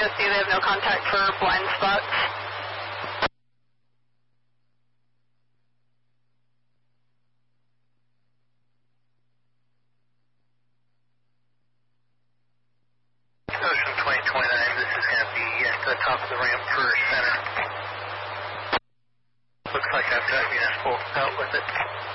TOC, they have no contact for blind spots. Ocean 2029, this is going to be at the top of the ramp for center. Looks like I've got municipal out with it.